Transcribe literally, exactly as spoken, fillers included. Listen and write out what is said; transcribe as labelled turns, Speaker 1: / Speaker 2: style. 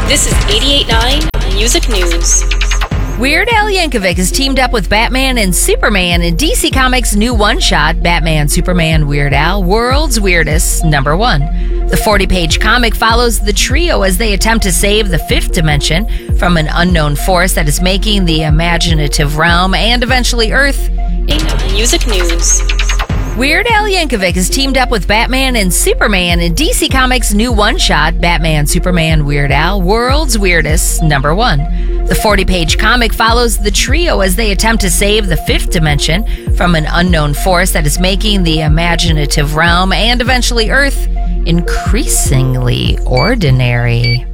Speaker 1: This is eighty-eight point nine Music News.
Speaker 2: Weird Al Yankovic has teamed up with Batman and Superman in D C Comics' new one-shot, Batman Superman Weird Al, World's Weirdest, number one. The forty-page comic follows the trio as they attempt to save the fifth dimension from an unknown force that is making the imaginative realm and eventually Earth
Speaker 1: Music News.
Speaker 2: Weird Al Yankovic has teamed up with Batman and Superman in D C Comics' new one-shot, Batman Superman Weird Al, World's Weirdest, number one. The forty-page comic follows the trio as they attempt to save the fifth dimension from an unknown force that is making the imaginative realm and eventually Earth increasingly ordinary.